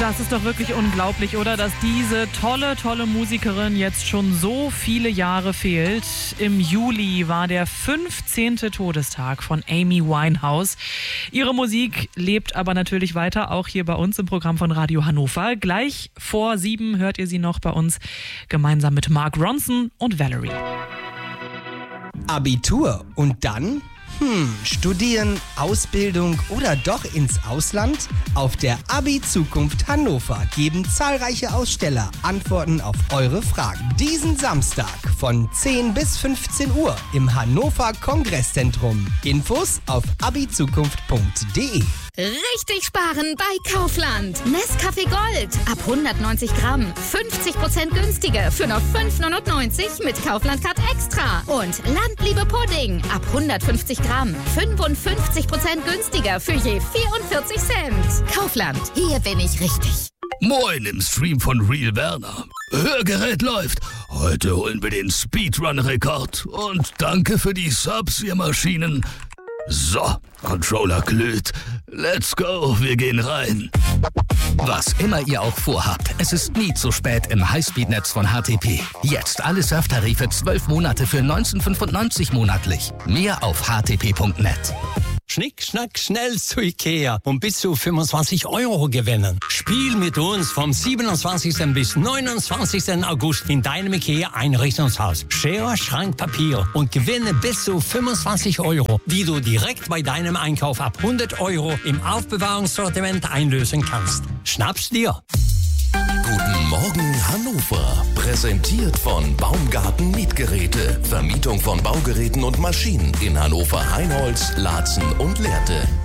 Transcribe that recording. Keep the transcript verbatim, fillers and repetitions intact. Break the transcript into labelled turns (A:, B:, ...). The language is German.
A: Das ist doch wirklich unglaublich, oder? Dass diese tolle, tolle Musikerin jetzt schon so viele Jahre fehlt. Im Juli war der fünfzehnte Todestag von Amy Winehouse. Ihre Musik lebt aber natürlich weiter, auch hier bei uns im Programm von Radio Hannover. Gleich vor sieben hört ihr sie noch bei uns gemeinsam mit Mark Ronson und Valerie.
B: Abitur und dann? Hm, studieren, Ausbildung oder doch ins Ausland? Auf der Abi-Zukunft Hannover geben zahlreiche Aussteller Antworten auf eure Fragen. Diesen Samstag von zehn bis fünfzehn Uhr im Hannover Kongresszentrum. Infos auf abizukunft punkt de.
C: Richtig sparen bei Kaufland. Nescafé Gold ab hundertneunzig Gramm. fünfzig Prozent günstiger für nur fünf neunundneunzig mit Kaufland Card Extra. Und Landliebe Pudding ab hundertfünfzig Gramm. fünfundfünfzig Prozent günstiger für je vierundvierzig Cent. Kaufland, hier bin ich richtig.
D: Moin im Stream von Real Werner. Hörgerät läuft. Heute holen wir den Speedrun-Rekord. Und danke für die Subs, ihr Maschinen. So, Controller glüht. Let's go, wir gehen rein.
E: Was immer ihr auch vorhabt, es ist nie zu spät im Highspeed-Netz von H T P. Jetzt alle Surftarife zwölf Monate für neunzehn fünfundneunzig monatlich. Mehr auf h t p punkt net.
F: Schnick, schnack, schnell zu Ikea und bis zu fünfundzwanzig Euro gewinnen. Spiel mit uns vom siebenundzwanzigsten bis neunundzwanzigsten August in deinem Ikea-Einrichtungshaus. Schere, Schrank, Papier und gewinne bis zu fünfundzwanzig Euro, die du direkt bei deinem Einkauf ab hundert Euro im Aufbewahrungssortiment einlösen kannst. Schnapp's dir!
G: Guten Morgen Hannover, präsentiert von Baumgarten Mietgeräte, Vermietung von Baugeräten und Maschinen in Hannover, Heinholz, Laatzen und Lehrte.